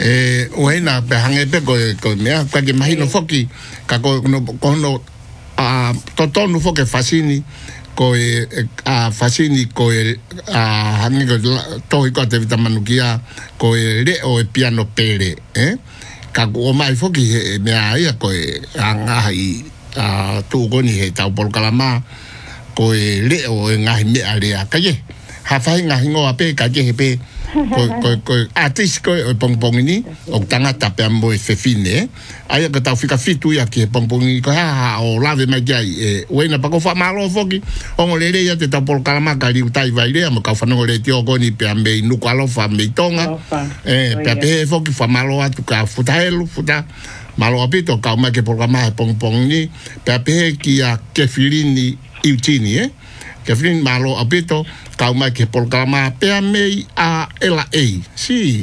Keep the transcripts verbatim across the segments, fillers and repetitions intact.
e oina pe hange pe ko ko mea ka ke mahino foki ka ko no ko no a toto no foke fasini ko e a fasini ko e a hange ko to ko te vitamanukia ko e le o e piano pere eh ka ko mai foki me ai ko e anga i a tu ko ni he tau por kalama ko e le o e ngai me ale ka ye ha fai ngai ngo ape ka ye pe ko ko ko atis ko o pongpong ni o tanga tape ambo e fefine ai ka tau fika fitu ya ke pongpong ko ha o lave mai ai e wena pa ko fa malo foki o ngolele ya te tau por kalama ka li utai vai le mo ka fa no le tio ko ni pe ambe nu ko alo fa me tonga eh pe pe foki fa malo atu ka futa elu futa malo apito ka ma ke programa pongpong ni pe pe ki a ke filini iutini eh ke filin malo apito kau mai ke programa pe mei a ela ei si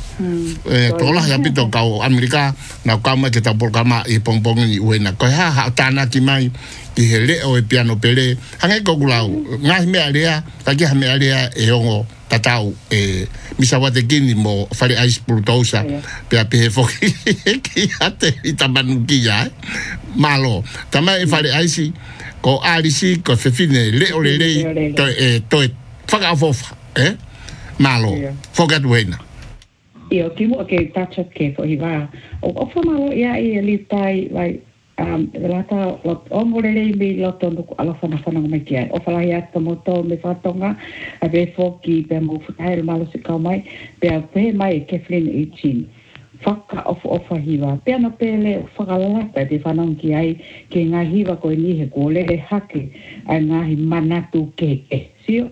eh tolah ya pito kau Amerika na kau mai ke ta programa i pongpong ni uena ko ha ha tana ki mai ki hele o e piano pele hangai ko gulau ngai me alea ta ki me alea e ongo tatau e misawate kini mo fare ice prutosa pe pe foki ki ate itabanuki ya malo tamai fare ice ko alisi ko fefine le o le le to e to faga fofa eh malo forget wena io timo ke tacha ke fo hiva o o fo malo ia i li tai vai um lata lot o morele mi loto no ala fana fana me kia o fala ia to moto me fatonga ave fo ki pe mo fail malo se ka mai pe pe mai ke flin eighteen Faka of ofa hiva piano pele fakala pe te fanang ki ai ke nga hiva ko ni he ko le hake ai nga hi manatu ke e sio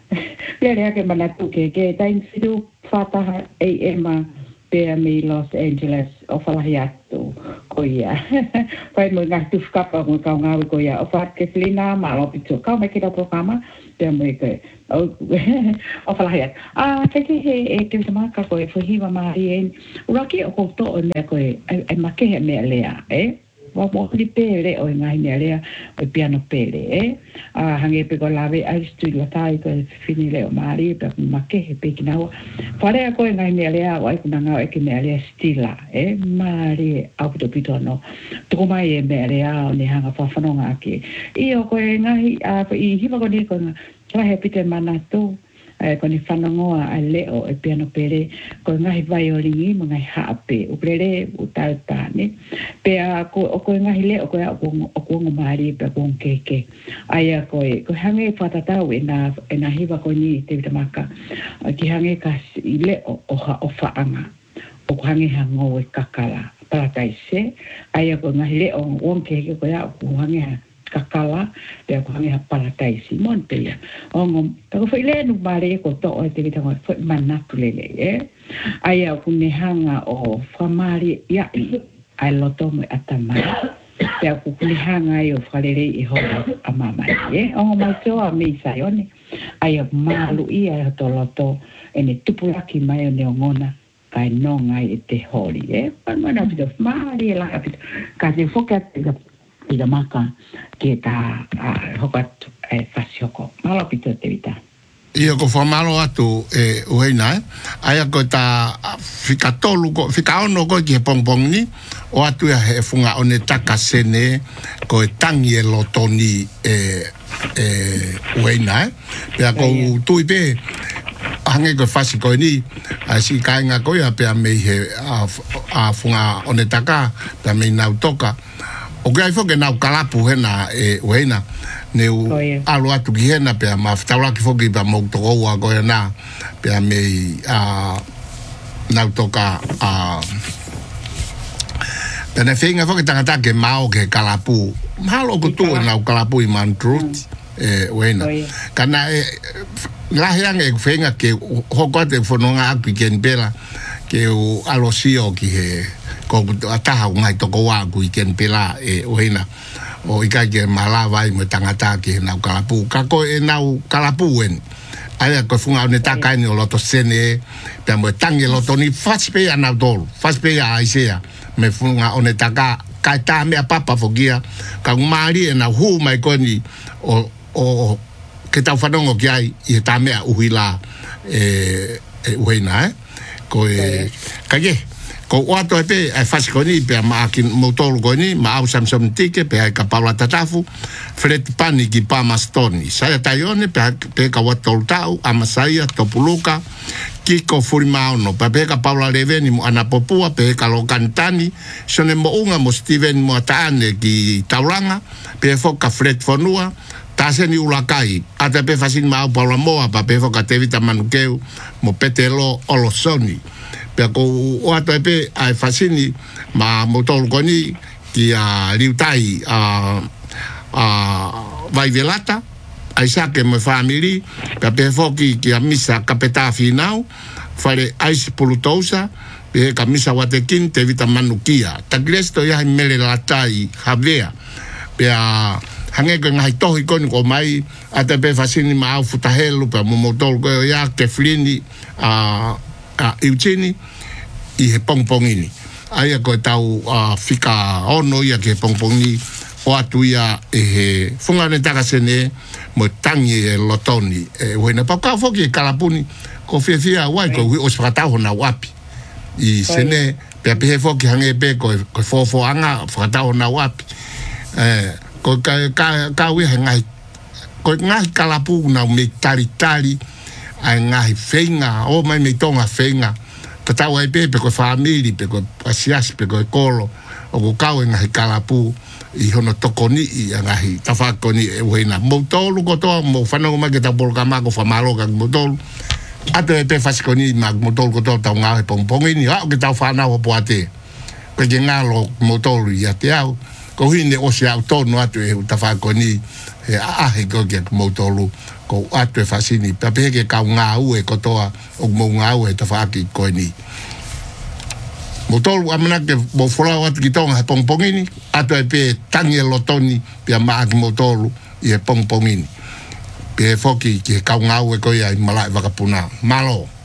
le le hake manatu ke ke tain sidu fata e ema pe me Los Angeles ofa la hiatu ko ia pai mo nga tu skapa ko ka nga ko ia ofa ke flina ma lo pito ka me ke da programa pe me ke o fala hiat ah ke ke e ke sama ka ko e fo hiva mari en uraki o ko to ne ko e e ma ke me lea eh wa mo li pele o ngai me lea o piano pele eh ah hange pe ko lave ai stu la tai ko finile o mari pe ma ke pe ki na fare ko ngai me lea wa ku na ngai ke me lea stila eh mari au to pitono to mai me lea ni hanga fa fa no ngaki io ko ngai a i hiva ko ni ko Kala he pite manatu, eh, ko ni whanongoa a leo e piano pere, ko ngahi violini, mo ngai haape, uprere, utau tāne. Pea, ko, o ko ngahi leo, ko o kuongo maari, pe kuongo keke. Aia koe, ko hange whatatau e na, e na hiwa ko ni te vitamaka, ki hange ka i leo o ha o whaanga, o ko hange hango e kakala, parataise, aia ko ngahi leo, kuongo keke, ko ya o ko hange ha, kakala pe ko hangi parataisi montelia ongo ko foi le no bare ko to o te vita ko foi manapulele eh aya ku ne hanga o famari ya ai loto mo atama pe ku ku hanga yo falere i ho amama eh ongo ma to a mi sayone aya malu ia to loto ene tupulaki mai ne ngona kai no ngai te holi eh pa mana pito mari la pito ka te fokat ida maka ke ta hokat e fasioko malo pito te vita io ko fa malo atu e uena aya ko ta fika tolu ko fika ono ko ke pongpong ni o atu ya he funga one takasene ko tangi e lotoni e e uena ya ko tu ipe hange ko fasi ko ni asi ka nga ko ya pe me he a funga one taka ta me na utoka o que fo que na kalapu hena e wena ne u alo atu ki hena pe ma ftaula ki fo ki pa mo to wa ko na pe me a na toka a tene finga fo que tanga ke mao ke kalapu malo ko tu na kalapu i man truth e wena kana e la yang e finga ke ho ko te fo no nga ki ken pela ke o alo sio ki he ko ataha ngai to ko wa ku ken pela e oina o ika ke malava i mo tangata ki na kalapu ka ko e na kalapu en aya ko funga ne taka ni lo to sene pe mo tangi lo to ni faspe ana dol faspe ya isia me funga one taka ka ta me papa fogia ka mari na hu mai ko ni o o ke ta fanongo ki ai i ta me uhila e e oina eh ko e Kage, ko wato e pe ai fasi koni pe ma ki motolu koni ma au Samson tike pe ai ka Paula Tatafu Fred Pani ki pa Mastoni saya taione pe pe ka wato tau amasaya topuluka Kiko Furimauno pe pe ka Paula Reveni mo ana popua pe ka lo kantani sone mo unga mo Steven mo taane ki tauranga pe fo ka Fred Fonua taseni ulakai ata pe fasin ma au Paula Moa pa pe fo ka Tevita Manukeu mo petelo olosoni pe ko o ato e pe ai fasini ma motol koni ki a liutai a a vai velata ai sa ke me family pe pe foki ki a misa kapeta final fare ais polutosa pe ka misa watekin te vita manukia ta gresto ya mele latai havea pe a hange ko ngai tohi kon ko mai ata pe fasini ma au futahelu pe mo motol ko ya ke flini a a Eugenie i he pongpongini. Aia koe tau uh, fika ono ia ke pongpongi o atu ia e he fungane takasene mo tangi e lotoni. E wena paka foki e kalapuni ko fia fia wai ko o whakatau na wapi. I sene pe apihe foki hange pe ko ko fofo anga whakatau na wapi. Eh, ko ka ka ka wi ngai ko ngai kalapu na me tari tari ai ngai fenga o mai me tonga fenga. Tatau ai pe pe ko family pe ko asias pe ko kolo o ko kau nga hi kalapu i hono tokoni i nga hi tafakoni e wena motolu ko to mo fana ko mageta bolka ma ko famalo ka motolu ato e pe fasikoni ma motolu ko to ta nga pongpongi ni ha ke ta fana o poate ko ke nga lo motolu ya te au ko hine o se auto no ato e tafakoni e a he ko ke motolu ko ato e fasini pape ke ka nga u e kotoa o mo nga u e tafaki ko ni motolu amana ke bo fola wat ki tonga pongpongini ato e pe tangi lotoni pe ma ki motolu e pongpongini pe foki ke ka nga u e ko ya malai vakapuna malo